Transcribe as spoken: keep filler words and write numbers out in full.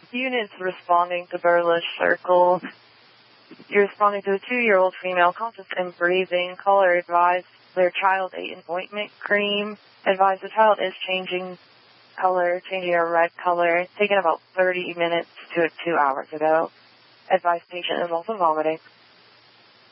Units responding to Burlish Circle. You're responding to a two-year-old female conscious and breathing. Caller advised their child ate an ointment cream. Advised the child is changing color, changing a red color. Taken about thirty minutes to two hours ago. Advised patient is also vomiting.